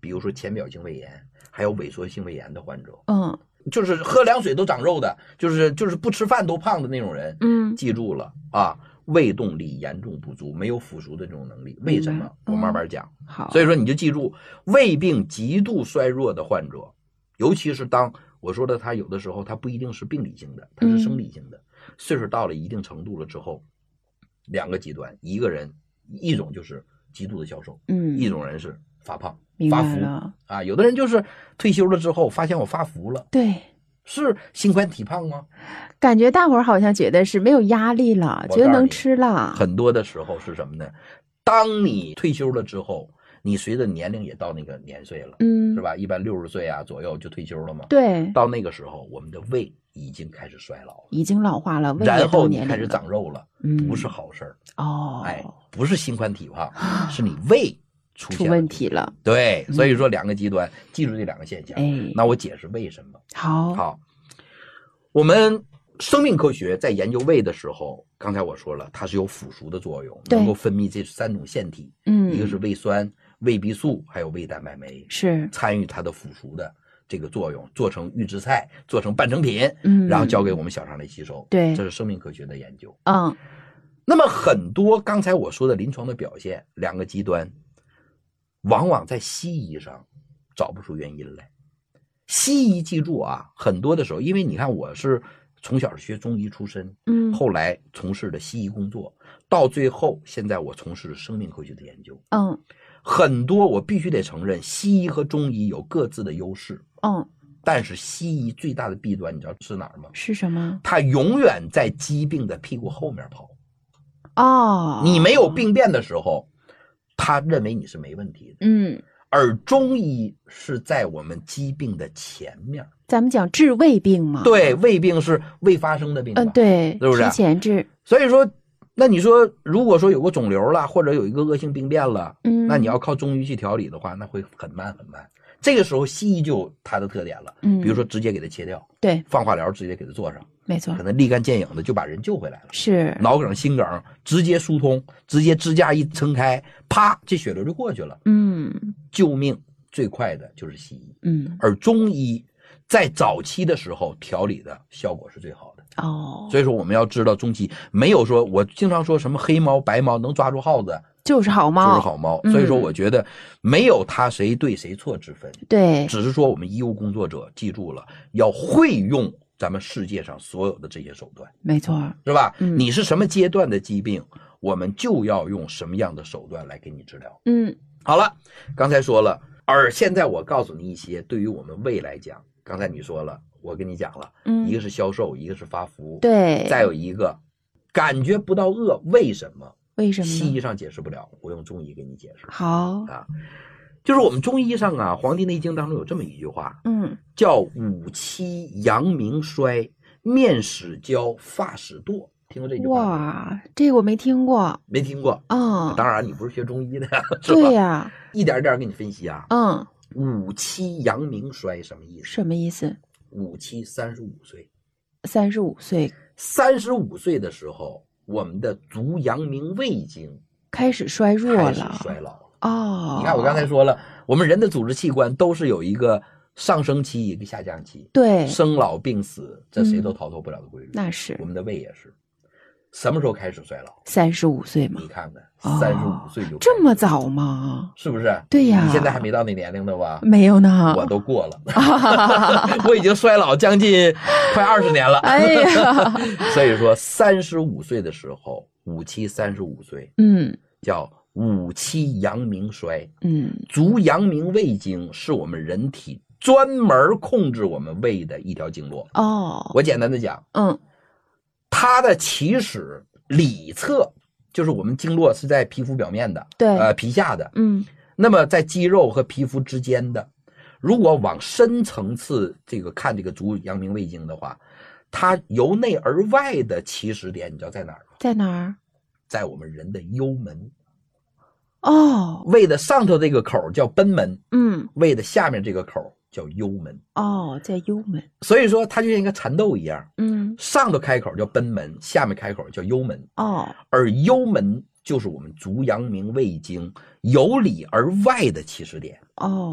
比如说浅表性胃炎，还有萎缩性胃炎的患者， 就是喝凉水都长肉的，就是不吃饭都胖的那种人，记住了啊，胃动力严重不足，没有腐熟的这种能力。为什么？我慢慢讲。 好， 所以说你就记住，胃病极度衰弱的患者，尤其是当我说的他有的时候他不一定是病理性的，他是生理性的，岁数到了一定程度了之后，两个极端，一种就是极度的消瘦，一种人是发胖发福啊，有的人就是退休了之后发现我发福了， 对， 是心宽体胖吗？ 感觉大伙儿好像觉得是没有压力了，觉得能吃了。 很多的时候是什么呢？当你退休了之后，你随着年龄也到那个年岁了，是吧？一般60岁啊左右就退休了嘛。 对， 到那个时候，我们的胃已经开始衰老了， 已经老化了，胃然后你开始长肉了，不是好事儿不是心宽体胖，是你胃出问题了。 对，所以说两个极端，记住这两个现象。那我解释为什么。好，我们生命科学在研究胃的时候，刚才我说了，它是有腐熟的作用，能够分泌这3种腺体，一个是胃酸、胃壁素，还有胃蛋白酶，是参与它的腐熟的这个作用，做成预制菜，做成半成品，然后交给我们小肠来吸收。对，这是生命科学的研究。那么很多刚才我说的临床的表现，两个极端，往往在西医上找不出原因来。西医记住啊，很多的时候，因为你看我是从小学中医出身，后来从事的西医工作，到最后现在我从事生命科学的研究，很多我必须得承认，西医和中医有各自的优势，但是西医最大的弊端，你知道是哪儿吗？ 是什么？ 它永远在疾病的屁股后面跑。你没有病变的时候，他认为你是没问题的。而中医是在我们疾病的前面。 咱们讲治胃病嘛。 对，胃病是未发生的病嘛。 对， 是不是？ 提前治。 所以说，那你说，如果说有个肿瘤了，或者有一个恶性病变了，那你要靠中医去调理的话，那会很慢很慢。这个时候西医就有它的特点了，比如说直接给它切掉，对，放化疗直接给它做上， 没错， 可能立竿见影的就把人救回来了。 是脑梗、心梗直接疏通，直接支架一撑开，啪，这血流就过去了。救命最快的就是西医。而中医在早期的时候调理的效果是最好的。所以说我们要知道中医没有说，我经常说什么黑猫白猫能抓住耗子就是好猫， 就是好猫。所以说我觉得没有他谁对谁错之分。对，只是说我们医务工作者记住了，要会用咱们世界上所有的这些手段。 没错， 是吧？你是什么阶段的疾病，我们就要用什么样的手段来给你治疗。好了，刚才说了，而现在我告诉你一些对于我们胃来讲，刚才你说了，我跟你讲了，一个是消瘦，一个是发福，对，再有一个感觉不到饿，为什么？ 为什么？ 西医上解释不了，我用中医给你解释。 好啊，就是我们中医上啊，《黄帝内经》当中有这么一句话，叫五七阳明衰，面始焦，发始堕。听过这句话？ 哇，这个我没听过。 没听过当然你不是学中医的呀， 是吧？对呀， 一点一点给你分析啊。五七阳明衰什么意思？ 什么意思？ 五七35岁。 35岁 ，35岁的时候，我们的足阳明胃经开始衰弱了， 开始衰老了。你看我刚才说了，我们人的组织器官都是有一个上升期，一个下降期。对，生老病死，这谁都逃脱不了的规律。 那是， 我们的胃也是。什么时候开始衰老 ？35岁吗？ 你看看，35岁就这么早吗？ 是不是？ 对呀， 你现在还没到那年龄的吧？ 没有呢， 我都过了，我已经衰老将近快20年了。哎呀，所以说35岁的时候，五七35岁，叫五七阳明衰。足阳明胃经是我们人体专门控制我们胃的一条经络。我简单的讲，它的起始里侧就是我们经络是在皮肤表面的，对，皮下的，那么在肌肉和皮肤之间的。如果往深层次这个看这个足阳明胃经的话，它由内而外的起始点，你知道在哪儿吗？ 在哪儿？ 在我们人的幽门。胃的上头这个口叫贲门，胃的下面这个口叫幽门。 在幽门。 所以说它就像一个蚕豆一样，上头开口叫贲门，下面开口叫幽门。而幽门就是我们足阳明胃经由里而外的起始点。